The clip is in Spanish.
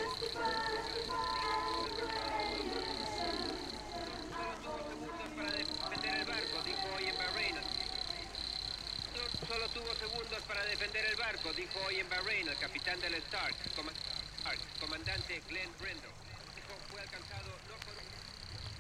Solo tuvo segundos para defender el barco, dijo hoy en Bahrein el capitán del Stark, comandante Glenn Brendo. Fue alcanzado